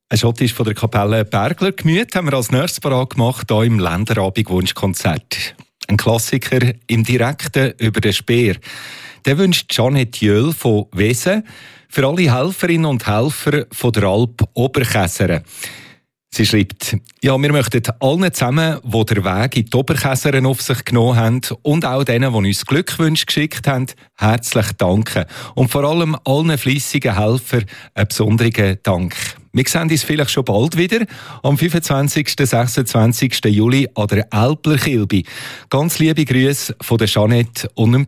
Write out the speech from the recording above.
Ein Schott ist von der Kapelle Bergler Gemüt, haben wir als nächstes parat gemacht, hier im Länderabend-Wunschkonzert. Ein Klassiker im Direkten über den Speer. Der wünscht Jeanette Jöhl von Wesen für alle Helferinnen und Helfer von der Alp Oberkäseren. Sie schreibt, ja, wir möchten allen zusammen, die den Weg in die Oberkäseren auf sich genommen haben und auch denen, die uns Glückwünsche geschickt haben, herzlich danken. Und vor allem allen fleissigen Helfern einen besonderen Dank. Wir sehen uns vielleicht schon bald wieder, am 25. und 26. Juli an der Älplerkilbe. Ganz liebe Grüße von der Jeanette und dem